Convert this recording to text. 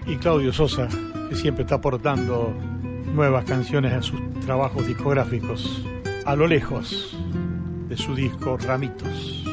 Y Claudio Sosa, que siempre está aportando nuevas canciones a sus trabajos discográficos, a lo lejos de su disco Ramitos.